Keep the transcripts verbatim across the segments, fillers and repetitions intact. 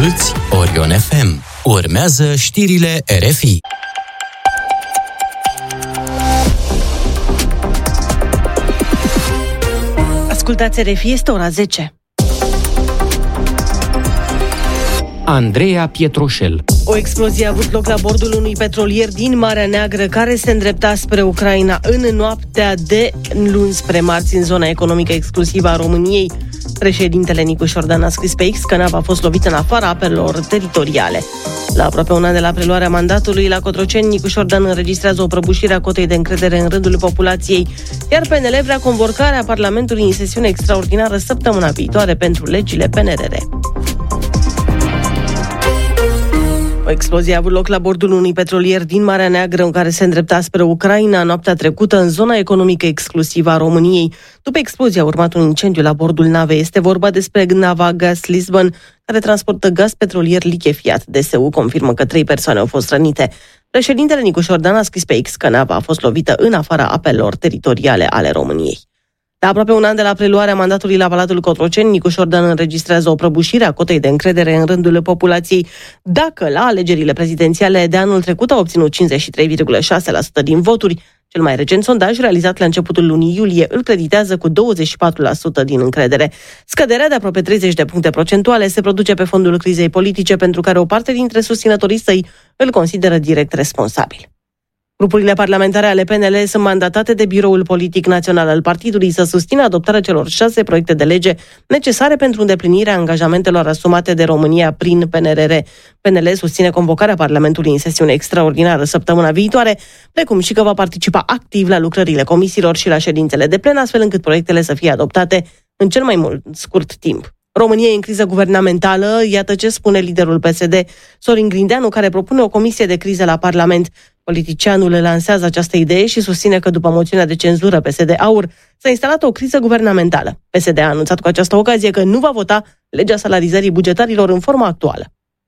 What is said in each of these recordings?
Asculți Orion F M. Urmează știrile R F I. Ascultați R F I, este ora zece. Andreea Pietroșel. O explozie a avut loc la bordul unui petrolier din Marea Neagră care se îndrepta spre Ucraina în noaptea de luni spre marți în zona economică exclusivă a României. Președintele Nicu Șordan a scris pe X că nava a fost lovită în afara apelor teritoriale. La aproape un an de la preluarea mandatului la Cotroceni, Nicu Șordan înregistrează o prăbușire a cotei de încredere în rândul populației, iar P N L vrea convocarea Parlamentului în sesiune extraordinară săptămâna viitoare pentru legile P N R R. O explozie a avut loc la bordul unui petrolier din Marea Neagră în care se îndrepta spre Ucraina noaptea trecută în zona economică exclusivă a României. După explozie a urmat un incendiu la bordul navei. Este vorba despre nava Gas Lisbon, care transportă gaz petrolier lichefiat. D S U confirmă că trei persoane au fost rănite. Președintele Nicu Șordan a scris pe X că nava a fost lovită în afara apelor teritoriale ale României. La aproape un an de la preluarea mandatului la Palatul Cotroceni, Nicu Șordan înregistrează o prăbușire a cotei de încredere în rândul populației. Dacă la alegerile prezidențiale de anul trecut a obținut cincizeci și trei virgulă șase la sută din voturi, cel mai recent sondaj realizat la începutul lunii iulie îl creditează cu douăzeci și patru la sută din încredere. Scăderea de aproape treizeci de puncte procentuale se produce pe fondul crizei politice, pentru care o parte dintre susținătorii săi îl consideră direct responsabil. Grupurile parlamentare ale P N L sunt mandatate de Biroul Politic Național al partidului să susțină adoptarea celor șase proiecte de lege necesare pentru îndeplinirea angajamentelor asumate de România prin P N R R. P N L susține convocarea Parlamentului în sesiune extraordinară săptămâna viitoare, precum și că va participa activ la lucrările comisiilor și la ședințele de plen, astfel încât proiectele să fie adoptate în cel mai mult scurt timp. România e în criză guvernamentală, iată ce spune liderul P S D, Sorin Grindeanu, care propune o comisie de criză la Parlament. Politicianul lansează această idee și susține că după moțiunea de cenzură P S D-Aur s-a instalat o criză guvernamentală. P S D a anunțat cu această ocazie că nu va vota legea salarizării bugetarilor în forma actuală.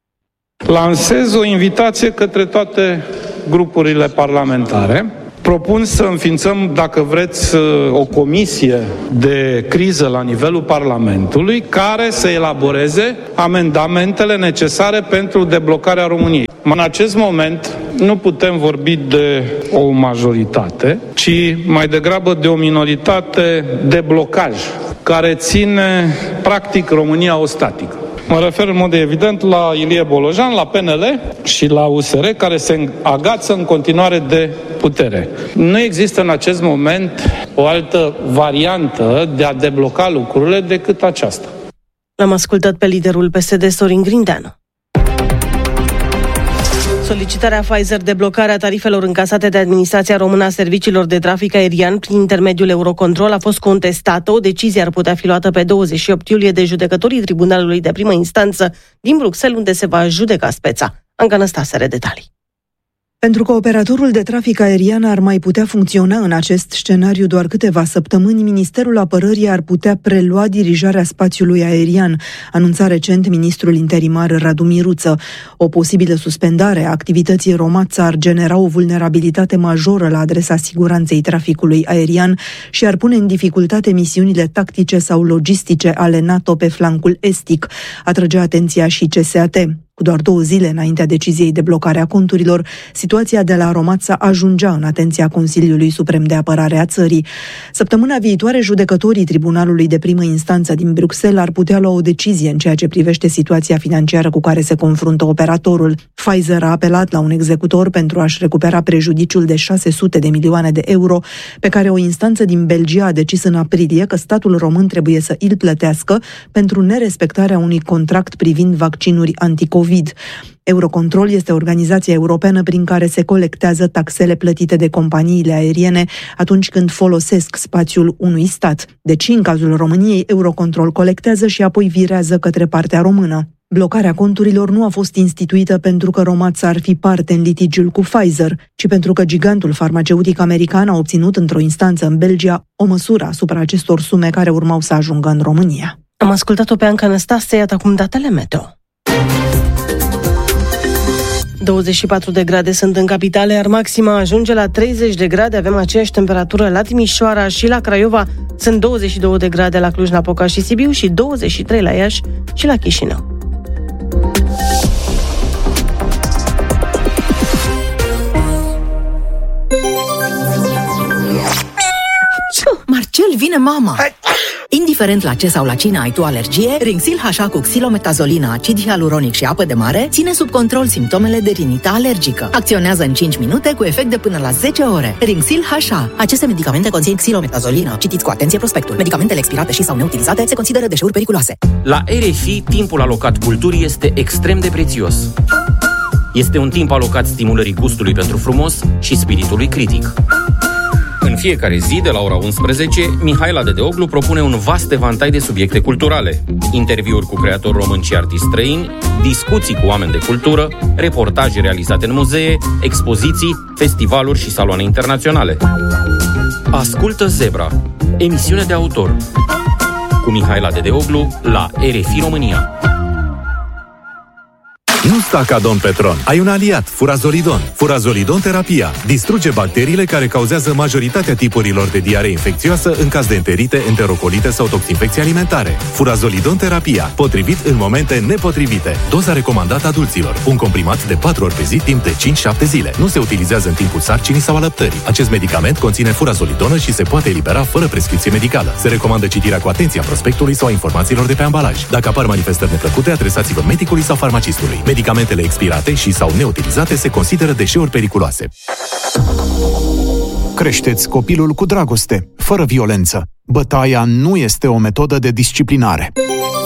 Lansez o invitație către toate grupurile parlamentare. Propun să înființăm, dacă vreți, o comisie de criză la nivelul Parlamentului care să elaboreze amendamentele necesare pentru deblocarea României. În acest moment nu putem vorbi de o majoritate, ci mai degrabă de o minoritate de blocaj, care ține practic România ostatică. Mă refer în mod evident la Ilie Bolojan, la P N L și la U S R, care se agață în continuare de putere. Nu există în acest moment o altă variantă de a debloca lucrurile decât aceasta. L-am ascultat pe liderul P S D, Sorin Grindeanu. Solicitarea Pfizer de blocare a tarifelor încasate de Administrația Română a Serviciilor de Trafic Aerian prin intermediul Eurocontrol a fost contestată. O decizie ar putea fi luată pe douăzeci și opt iulie de judecătorii Tribunalului de Primă Instanță din Bruxelles, unde se va judeca speța. Anca Năstase are detalii. Pentru că operatorul de trafic aerian ar mai putea funcționa în acest scenariu doar câteva săptămâni, Ministerul Apărării ar putea prelua dirijarea spațiului aerian, anunța recent ministrul interimar Radu Miruță. O posibilă suspendare a activității Romața ar genera o vulnerabilitate majoră la adresa siguranței traficului aerian și ar pune în dificultate misiunile tactice sau logistice ale NATO pe flancul estic, atrage atenția și C S A T. Cu doar două zile înaintea deciziei de blocare a conturilor, situația de la Romața ajungea în atenția Consiliului Suprem de Apărare a țării. Săptămâna viitoare, judecătorii Tribunalului de Primă Instanță din Bruxelles ar putea lua o decizie în ceea ce privește situația financiară cu care se confruntă operatorul. Pfizer a apelat la un executor pentru a-și recupera prejudiciul de șase sute de milioane de euro, pe care o instanță din Belgia a decis în aprilie că statul român trebuie să îl plătească pentru nerespectarea unui contract privind vaccinuri anticovid. Eurocontrol este organizația europeană prin care se colectează taxele plătite de companiile aeriene atunci când folosesc spațiul unui stat. Deci, în cazul României, Eurocontrol colectează și apoi virează către partea română. Blocarea conturilor nu a fost instituită pentru că Romața ar fi parte în litigiul cu Pfizer, ci pentru că gigantul farmaceutic american a obținut într-o instanță în Belgia o măsură asupra acestor sume care urmau să ajungă în România. Am ascultat-o pe Anca Năstase, iată acum datele meteo. douăzeci și patru de grade sunt în capitală, iar maxima ajunge la treizeci de grade. Avem aceeași temperatură la Timișoara și la Craiova. Sunt douăzeci și două de grade la Cluj-Napoca și Sibiu și douăzeci și trei la Iași și la Chișinău. vine mama! Indiferent la ce sau la cine ai tu alergie, Rinxil H A cu xilometazolină, acid hialuronic și apă de mare ține sub control simptomele de rinită alergică. Acționează în cinci minute cu efect de până la zece ore. Rinxil H A. Aceste medicamente conțin xilometazolină. Citiți cu atenție prospectul. Medicamentele expirate și sau neutilizate se consideră deșeuri periculoase. La R F I, timpul alocat culturii este extrem de prețios. Este un timp alocat stimulării gustului pentru frumos și spiritului critic. În fiecare zi, de la ora unsprezece, Mihaela Dedeoglu propune un vast evantai de subiecte culturale. Interviuri cu creatori români și artiști străini, discuții cu oameni de cultură, reportaje realizate în muzee, expoziții, festivaluri și saloane internaționale. Ascultă Zebra, emisiune de autor, cu Mihaela Dedeoglu la R F I România. Nu sta ca domn Petron. Ai un aliat, Furazolidon. Furazolidon terapia distruge bacteriile care cauzează majoritatea tipurilor de diaree infecțioasă în caz de enterite, enterocolite sau toxinfecții alimentare. Furazolidon terapia, potrivit în momente nepotrivite. Doza recomandată adulților. Un comprimat de patru ori pe zi timp de cinci șapte zile. Nu se utilizează în timpul sarcinii sau alăptării. Acest medicament conține furazolidonă și se poate elibera fără prescripție medicală. Se recomandă citirea cu atenție a prospectului sau a informațiilor de pe ambalaj. Dacă apar manifestări neplăcute, adresați-vă medicului sau farmacistului. Medicamentele expirate și sau neutilizate se consideră deșeuri periculoase. Creșteți copilul cu dragoste, fără violență. Bătaia nu este o metodă de disciplinare.